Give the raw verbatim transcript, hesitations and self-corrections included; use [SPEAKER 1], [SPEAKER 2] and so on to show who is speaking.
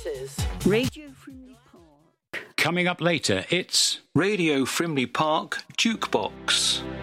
[SPEAKER 1] This is Radio Frimley Park.
[SPEAKER 2] Coming up later, it's
[SPEAKER 3] Radio Frimley Park Jukebox.